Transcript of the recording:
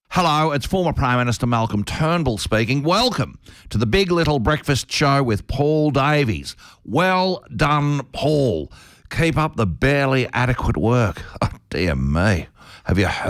Hello, it's former Prime Minister Malcolm Turnbull speaking. Welcome to the Big Little Breakfast Show with Paul Davies. Well done, Paul. Keep up the barely adequate work. Oh, dear me. Have you heard?